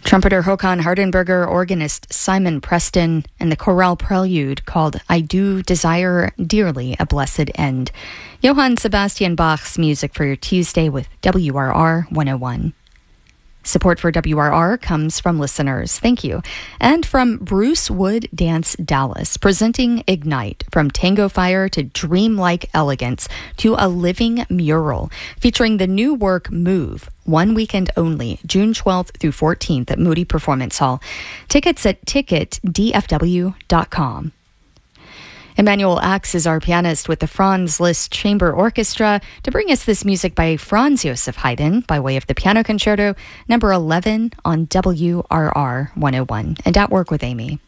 Trumpeter Håkan Hardenberger, organist Simon Preston, and the chorale prelude called I Do Desire Dearly a Blessed End. Johann Sebastian Bach's music for your Tuesday with WRR 101. Support for WRR comes from listeners. Thank you. And from Bruce Wood Dance Dallas, presenting Ignite, from Tango Fire to Dreamlike Elegance to a living mural, featuring the new work Move, one weekend only, June 12th through 14th at Moody Performance Hall. Tickets at ticketdfw.com. Emmanuel Axe is our pianist with the Franz Liszt Chamber Orchestra to bring us this music by Franz Joseph Haydn by way of the Piano Concerto, number 11 on WRR 101. And at work with Amy.